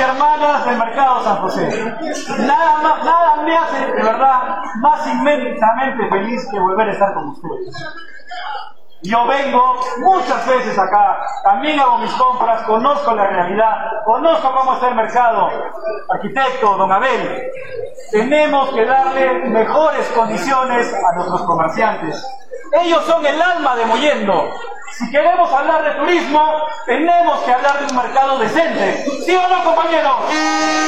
hermanas del Mercado San José, nada me hace de verdad más inmensamente feliz que volver a estar con ustedes. Yo vengo muchas veces acá, también hago mis compras, conozco la realidad, conozco cómo está el mercado. Arquitecto, don Abel, tenemos que darle mejores condiciones a nuestros comerciantes. Ellos son el alma de Mollendo. Si queremos hablar de turismo, tenemos que hablar de un mercado decente. ¿Sí o no, compañeros?